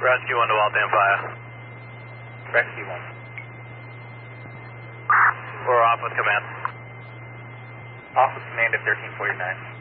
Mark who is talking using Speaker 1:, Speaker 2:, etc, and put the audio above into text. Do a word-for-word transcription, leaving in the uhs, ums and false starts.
Speaker 1: Rescue one to Waltham Fire.
Speaker 2: Rescue one.
Speaker 1: We're off with command.
Speaker 2: Off with command at thirteen forty-nine.